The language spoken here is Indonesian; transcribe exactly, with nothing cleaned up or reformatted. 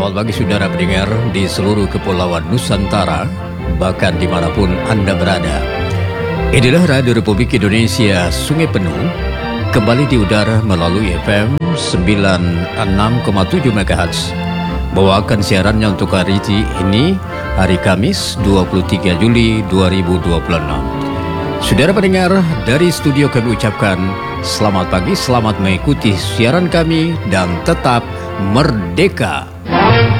selamat pagi saudara pendengar di seluruh kepulauan Nusantara, bahkan dimanapun Anda berada. Inilah Radio Republik Indonesia Sungai Penuh, kembali di udara melalui F M sembilan puluh enam koma tujuh MHz. Bawakan siarannya untuk hari ini, hari Kamis dua puluh tiga Juli dua ribu dua puluh enam. Saudara pendengar, dari studio kami ucapkan selamat pagi, selamat mengikuti siaran kami, dan tetap merdeka.